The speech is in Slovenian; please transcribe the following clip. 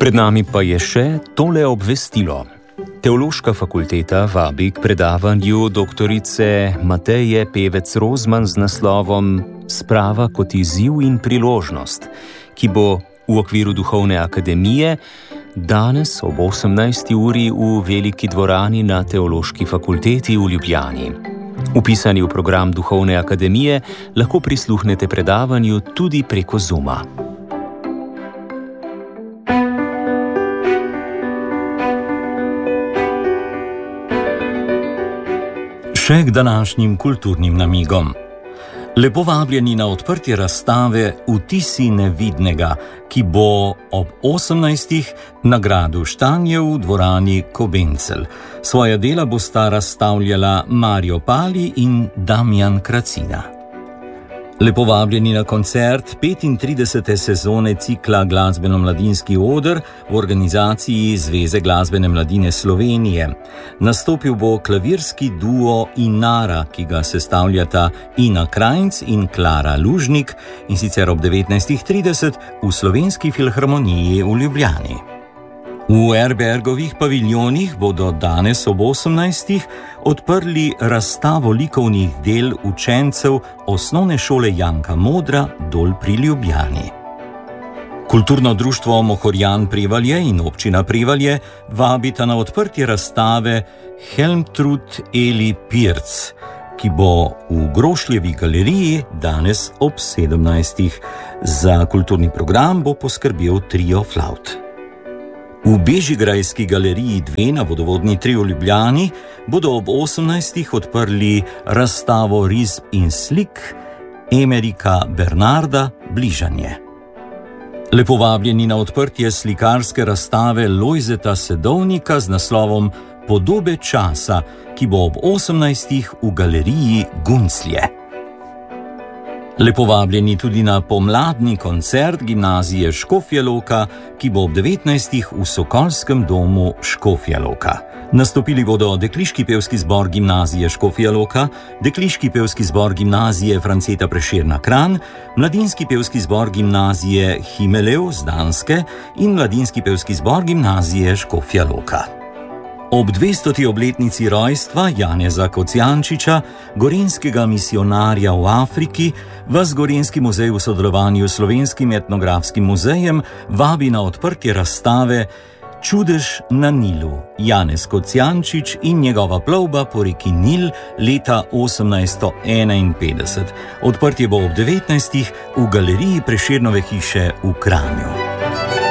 Pred nami pa je še tole obvestilo. Teološka fakulteta vabi k predavanju doktorice Mateje Pevec Rozman z naslovom Sprava kot izziv in priložnost, ki bo v okviru Duhovne akademije danes ob 18. uri v Veliki dvorani na Teološki fakulteti v Ljubljani. Vpisani v program Duhovne akademije lahko prisluhnete predavanju tudi preko Zooma. Še k današnjim kulturnim namigom. Lepo vabljeni na odprtje razstave Vtisi nevidnega, ki bo ob 18. na gradu Štanjev v dvorani Kobencel. Svoja dela bosta razstavljala Mario Pali in Damjan Kracina. Lepo vabljeni na koncert 35. sezone cikla Glasbeno-mladinski oder v organizaciji Zveze glasbene mladine Slovenije. Nastopil bo klavirski duo Inara, ki ga sestavljata Ina Krajnc in Klara Lužnik, in sicer ob 19.30 v Slovenski filharmoniji v Ljubljani. V Erbergovih paviljonih bodo danes ob 18. odprli razstavo likovnih del učencev Osnovne šole Janka Modra dol pri Ljubljani. Kulturno društvo Mohorjan Prevalje in občina Prevalje vabita na odprtje razstave Helmtrud Eli Pirc, ki bo v Grošljevi galeriji danes ob 17. Za kulturni program bo poskrbel trio flavt. V Bežigrajski galeriji 2 na Vodovodni 3 v Ljubljani bodo ob 18. odprli razstavo risb in slik Emerika Bernarda Bližanje. Lepo vabljeni na odprtje slikarske razstave Lojzeta Sedovnika z naslovom Podobe časa, ki bo ob 18. v galeriji Gunclje. Lepo vabljeni tudi na pomladni koncert gimnazije Škofja Loka, ki bo ob 19. v Sokolskem domu Škofja Loka. Nastopili bodo Dekliški pevski zbor gimnazije Škofja Loka, Dekliški pevski zbor gimnazije Franceta Prešerna Kranj, Mladinski pevski zbor gimnazije Himelev z Danske in Mladinski pevski zbor gimnazije Škofja Loka. Ob 200. obletnici rojstva Janeza Kocijančiča, gorenjskega misionarja v Afriki, vas Gorenjski muzej v sodelovanju s Slovenskim etnografskim muzejem vabi na odprtje razstave Čudež na Nilu, Janez Kocijančič in njegova plovba po reki Nil leta 1851. Odprtje bo ob 19. v galeriji Prešernove hiše v Kranju.